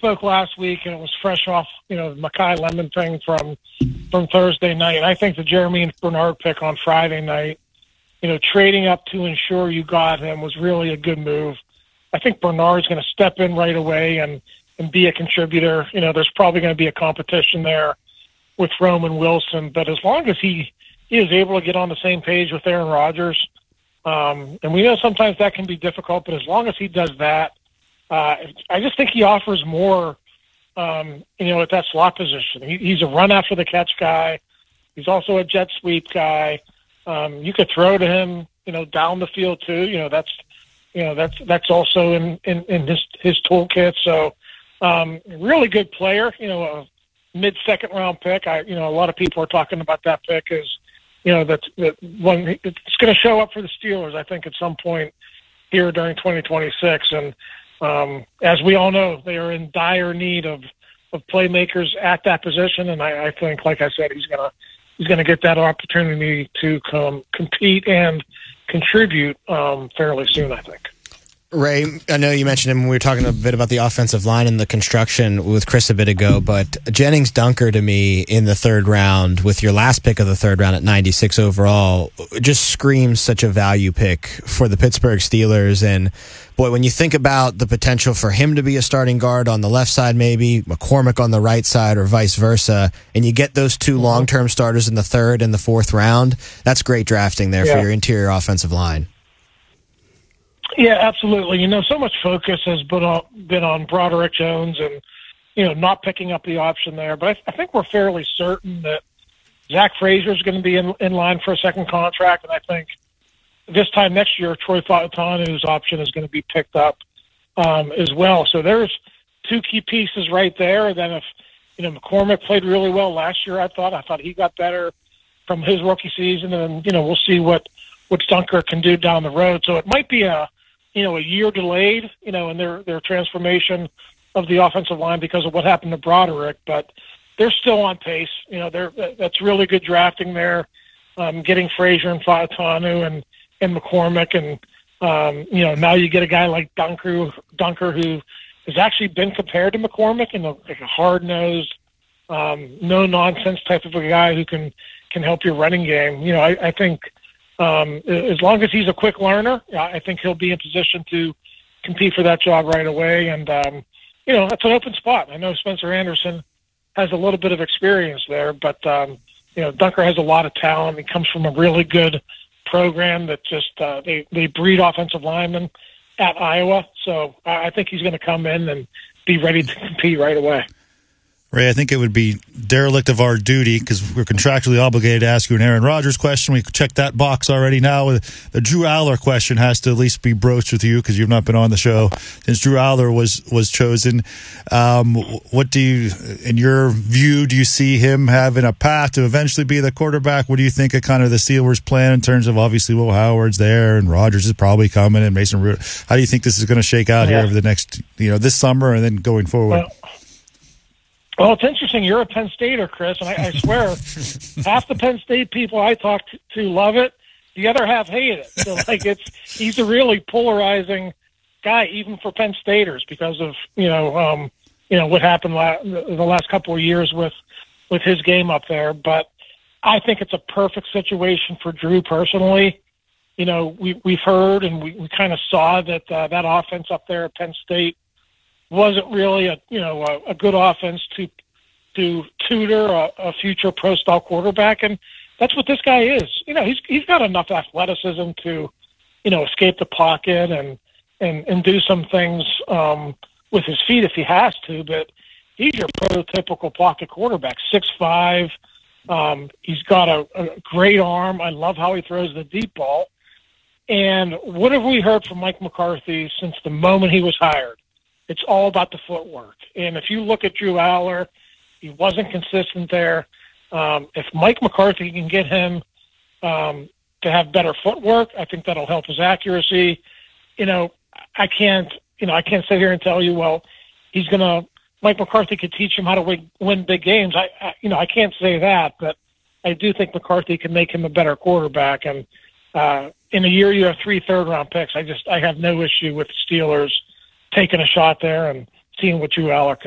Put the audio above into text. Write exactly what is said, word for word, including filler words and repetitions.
spoke last week, and it was fresh off, you know, the Mekhi Lemon thing from from Thursday night. And I think the Jeremy Bernard pick on Friday night, you know, trading up to ensure you got him was really a good move. I think Bernard's going to step in right away and, and be a contributor. You know, there's probably going to be a competition there with Roman Wilson, but as long as he, he is able to get on the same page with Aaron Rodgers, um, and we know sometimes that can be difficult, but as long as he does that, uh, I just think he offers more, um, you know, at that slot position. He, he's a run after the catch guy. He's also a jet sweep guy. Um, you could throw to him, you know, down the field too. You know, that's, you know, that's, that's also in, in, in his, his toolkit. So, um, really good player, you know, a mid second round pick. I, you know, a lot of people are talking about that pick as, you know, that, that one, it's going to show up for the Steelers, I think, at some point here during twenty twenty-six. And, um, as we all know, they are in dire need of, of playmakers at that position. And I, I think, like I said, he's going to, he's going to get that opportunity to come compete and contribute, um, fairly soon, I think. Ray, I know you mentioned him when we were talking a bit about the offensive line and the construction with Chris a bit ago, but Jennings Dunker to me in the third round with your last pick of the third round at ninety-six overall just screams such a value pick for the Pittsburgh Steelers. And boy, when you think about the potential for him to be a starting guard on the left side, maybe McCormick on the right side or vice versa, and you get those two long-term starters in the third and the fourth round, that's great drafting there yeah. for your interior offensive line. Yeah, absolutely. You know, so much focus has been on, been on Broderick Jones and, you know, not picking up the option there. But I, I think we're fairly certain that Zach Frazier is going to be in, in line for a second contract. And I think this time next year, Troy Fautanu's option is going to be picked up um, as well. So there's two key pieces right there. And then if, you know, McCormick played really well last year, I thought. I thought he got better from his rookie season. And, you know, we'll see what, what Dunker can do down the road. So it might be a, you know, a year delayed, you know, in their, their transformation of the offensive line because of what happened to Broderick, but they're still on pace. You know, they're, that's really good drafting there, um, getting Frazier and Fautanu and, and McCormick. And, um, you know, now you get a guy like Dunker, Dunker who has actually been compared to McCormick and a, like a hard-nosed, um, no-nonsense type of a guy who can, can help your running game. You know, I, I think, Um, as long as he's a quick learner, I think he'll be in position to compete for that job right away. And, um, you know, that's an open spot. I know Spencer Anderson has a little bit of experience there, but, um, you know, Dunker has a lot of talent. He comes from a really good program that just, uh, they, they breed offensive linemen at Iowa. So I think he's going to come in and be ready to compete right away. Ray, I think it would be derelict of our duty because we're contractually obligated to ask you an Aaron Rodgers question. We checked that box already. Now the Drew Aller question has to at least be broached with you because you've not been on the show since Drew Aller was was chosen. Um, what do you, in your view, do you see him having a path to eventually be the quarterback? What do you think of kind of the Steelers' plan in terms of obviously Will Howard's there and Rodgers is probably coming and Mason Rudolph? How do you think this is going to shake out yeah. here over the next, you know, this summer and then going forward? Well, Well, it's interesting. You're a Penn Stater, Chris, and I, I swear half the Penn State people I talk to love it. The other half hate it. So, like, it's he's a really polarizing guy, even for Penn Staters, because of you know, um, you know what happened la- the last couple of years with with his game up there. But I think it's a perfect situation for Drew personally. You know, we we've heard and we, we kind of saw that uh, that offense up there at Penn State wasn't really a you know a, a good offense to to tutor a, a future pro style quarterback, and that's what this guy is. You know, he's he's got enough athleticism to you know escape the pocket and and and do some things um, with his feet if he has to. But he's your prototypical pocket quarterback, six five. Um, he's got a, a great arm. I love how he throws the deep ball. And what have we heard from Mike McCarthy since the moment he was hired? It's all about the footwork. And if you look at Drew Aller, he wasn't consistent there. Um, if Mike McCarthy can get him um, to have better footwork, I think that'll help his accuracy. You know, I can't, you know, I can't sit here and tell you, well, he's going to, Mike McCarthy could teach him how to win, win big games. I, I, you know, I can't say that, but I do think McCarthy can make him a better quarterback. And uh, in a year you have three third-round picks. I just, I have no issue with the Steelers taking a shot there and seeing what Drew Aller can